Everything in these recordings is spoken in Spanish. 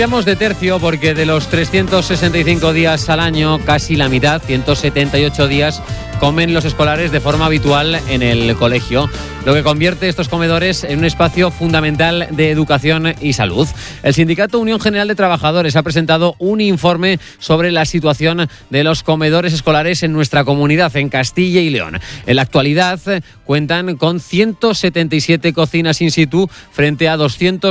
Cambiamos de tercio porque de los 365 días al año, casi la mitad, 178 días, comen los escolares de forma habitual en el colegio, lo que convierte estos comedores en un espacio fundamental de educación y salud. El sindicato Unión General de Trabajadores ha presentado un informe sobre la situación de los comedores escolares en nuestra comunidad, en Castilla y León. En la actualidad cuentan con 177 cocinas in situ frente a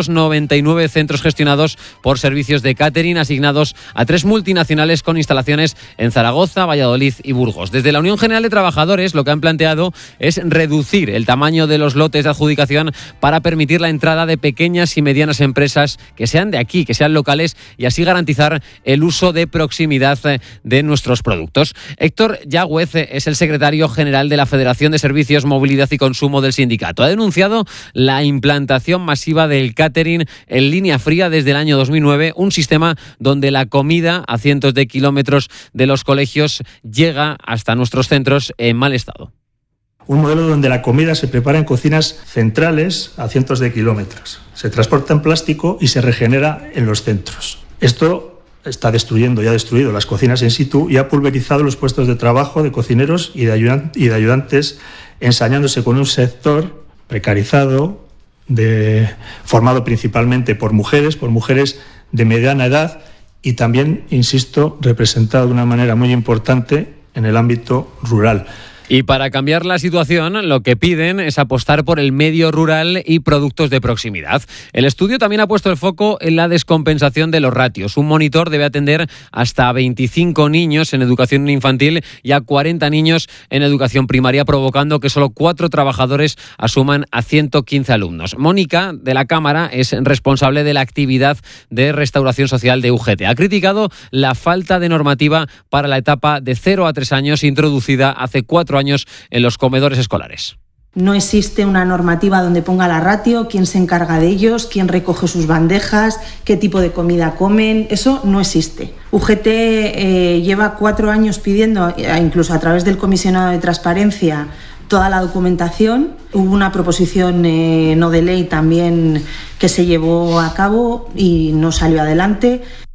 299 centros gestionados por servicios de catering asignados a 3 multinacionales con instalaciones en Zaragoza, Valladolid y Burgos. Desde la Unión General de Trabajadores lo que han planteado es reducir el tamaño de los lotes de adjudicación para permitir la entrada de pequeñas y medianas empresas que sean de aquí, que sean locales, y así garantizar el uso de proximidad de nuestros productos. Héctor Yagüez es el secretario general de la Federación de Servicios, Movilidad y Consumo del sindicato. Ha denunciado la implantación masiva del catering en línea fría desde el año 2009, un sistema donde la comida a cientos de kilómetros de los colegios llega hasta nuestros centros en mal estado. Un modelo donde la comida se prepara en cocinas centrales a cientos de kilómetros, se transporta en plástico y se regenera en los centros. Esto está destruyendo y ha destruido las cocinas in situ y ha pulverizado los puestos de trabajo de cocineros y de ayudantes, ensañándose con un sector precarizado, formado principalmente por mujeres de mediana edad y también, insisto, representado de una manera muy importante en el ámbito rural. Y para cambiar la situación, lo que piden es apostar por el medio rural y productos de proximidad. El estudio también ha puesto el foco en la descompensación de los ratios. Un monitor debe atender hasta 25 niños en educación infantil y a 40 niños en educación primaria, provocando que solo 4 trabajadores asuman a 115 alumnos. Mónica, de la Cámara, es responsable de la actividad de restauración social de UGT. Ha criticado la falta de normativa para la etapa de 0 a 3 años introducida hace 4 años en los comedores escolares. No existe una normativa donde ponga la ratio, quién se encarga de ellos, quién recoge sus bandejas, qué tipo de comida comen. Eso no existe. UGT lleva 4 años pidiendo, incluso a través del comisionado de transparencia, toda la documentación. Hubo una proposición no de ley también que se llevó a cabo y no salió adelante.